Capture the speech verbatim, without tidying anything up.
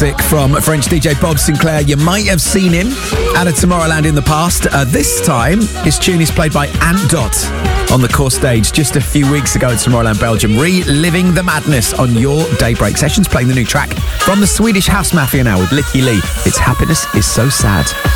classic from French D J Bob Sinclair. You might have seen him out of Tomorrowland in the past. Uh, this time, his tune is played by Ant Dot on the core stage just a few weeks ago at Tomorrowland, Belgium. Reliving the madness on your Daybreak Sessions, playing the new track from the Swedish House Mafia now with Licky Lee. It's Happiness is So Sad.